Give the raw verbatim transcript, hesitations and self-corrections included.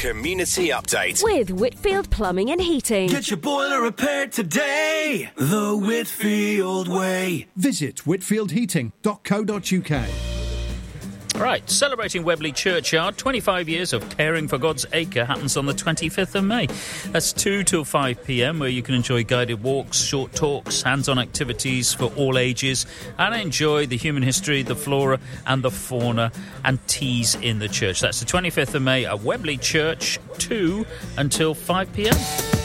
Community Update with Whitfield Plumbing and Heating. Get your boiler repaired today, the Whitfield way. Visit whitfield heating dot co dot uk. Right, celebrating Webley Churchyard, twenty-five years of caring for God's acre happens on the twenty-fifth of May. That's two till five p m, where you can enjoy guided walks, short talks, hands-on activities for all ages, and enjoy the human history, the flora and the fauna, and teas in the church. That's the twenty-fifth of May at Webley Church, two until five p m.